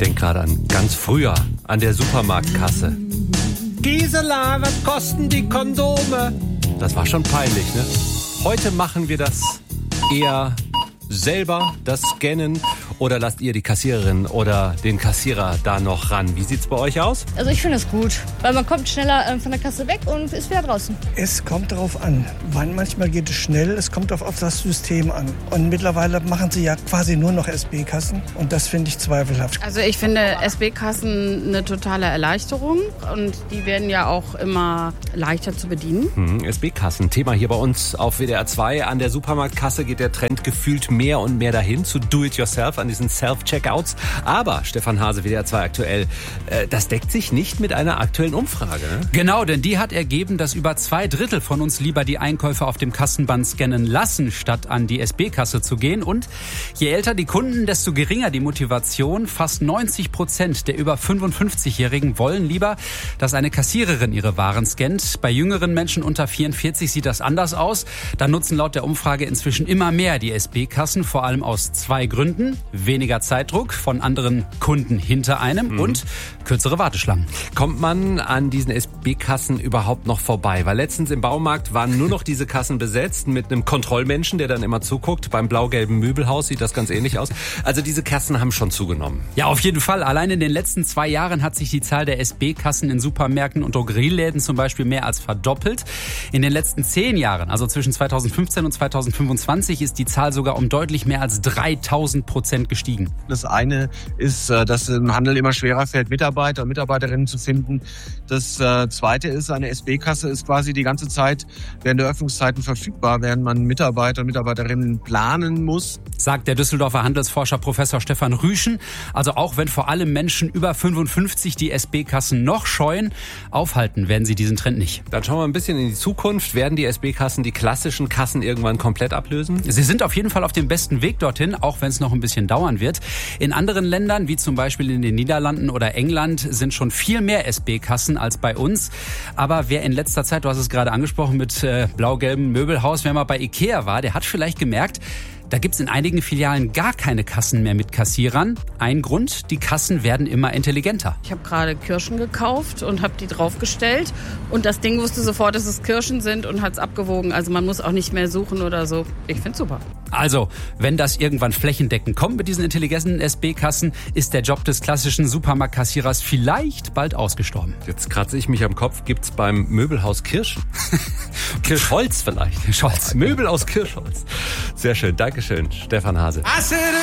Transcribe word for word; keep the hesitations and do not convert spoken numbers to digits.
denke gerade an ganz früher, an der Supermarktkasse. Gisela, was kosten die Kondome? Das war schon peinlich, ne? Heute machen wir das eher selber, das Scannen, oder lasst ihr die Kassiererin oder den Kassierer da noch ran? Wie sieht's bei euch aus? Also ich finde es gut, weil man kommt schneller äh, von der Kasse weg und ist wieder draußen. Es kommt darauf an. Manchmal geht es schnell, es kommt auf, auf das System an. Und mittlerweile machen sie ja quasi nur noch S B-Kassen und das finde ich zweifelhaft. Also ich finde S B-Kassen eine totale Erleichterung und die werden ja auch immer leichter zu bedienen. Hm, S B-Kassen, Thema hier bei uns auf W D R zwei. An der Supermarktkasse geht der Trend gefühlt mehr und mehr dahin zu Do-it-yourself, an diesen Self-Checkouts. Aber, Stefan Hase, W D R zwei aktuell, äh, das deckt sich nicht mit einer aktuellen Umfrage. Ne? Genau, denn die hat ergeben, dass über zwei Drittel von uns lieber die Einkäufe auf dem Kassenband scannen lassen, statt an die S B-Kasse zu gehen. Und je älter die Kunden, desto geringer die Motivation. Fast neunzig Prozent der über fünfundfünfzigjährigen wollen lieber, dass eine Kassiererin ihre Waren scannt. Bei jüngeren Menschen unter vierundvierzig sieht das anders aus. Da nutzen laut der Umfrage inzwischen immer mehr die S B-Kassen, vor allem aus zwei Gründen. Weniger Zeitdruck von anderen Kunden hinter einem mhm. und kürzere Warteschlangen. Kommt man an diesen S B-Kassen überhaupt noch vorbei? Weil letztens im Baumarkt waren nur noch diese Kassen besetzt mit einem Kontrollmenschen, der dann immer zuguckt. Beim blau-gelben Möbelhaus sieht das ganz ähnlich aus. Also diese Kassen haben schon zugenommen. Ja, auf jeden Fall. Allein in den letzten zwei Jahren hat sich die Zahl der S B-Kassen in Supermärkten und Drogerieläden zum Beispiel mehr als verdoppelt. In den letzten zehn Jahren, also zwischen zweitausendfünfzehn und zweitausendfünfundzwanzig, ist die Zahl sogar um deutlich mehr als dreitausend Prozent gestiegen. Das eine ist, dass im Handel immer schwerer fällt, Mitarbeiter und Mitarbeiterinnen zu finden. Das zweite ist, eine S B-Kasse ist quasi die ganze Zeit während der Öffnungszeiten verfügbar, während man Mitarbeiter und Mitarbeiterinnen planen muss. Sagt der Düsseldorfer Handelsforscher Professor Stefan Rüschen. Also auch wenn vor allem Menschen über fünfundfünfzig die S B-Kassen noch scheuen, aufhalten werden sie diesen Trend nicht. Dann schauen wir ein bisschen in die Zukunft. Werden die S B-Kassen die klassischen Kassen irgendwann komplett ablösen? Sie sind auf jeden Fall auf dem besten Weg dorthin, auch wenn es noch ein bisschen dauern wird. In anderen Ländern, wie zum Beispiel in den Niederlanden oder England, sind schon viel mehr S B-Kassen als bei uns. Aber wer in letzter Zeit, du hast es gerade angesprochen, mit äh, blau-gelbem Möbelhaus, wer mal bei Ikea war, der hat vielleicht gemerkt, da gibt's in einigen Filialen gar keine Kassen mehr mit Kassierern. Ein Grund, die Kassen werden immer intelligenter. Ich habe gerade Kirschen gekauft und habe die draufgestellt. Und das Ding wusste sofort, dass es Kirschen sind und hat es abgewogen. Also man muss auch nicht mehr suchen oder so. Ich find's super. Also, wenn das irgendwann flächendeckend kommt mit diesen intelligenten S B-Kassen, ist der Job des klassischen Supermarktkassierers vielleicht bald ausgestorben. Jetzt kratze ich mich am Kopf. Gibt's beim Möbelhaus Kirschen? Kirschholz vielleicht. Scholz. Möbel aus Kirschholz. Sehr schön. Dankeschön, Stefan Hase.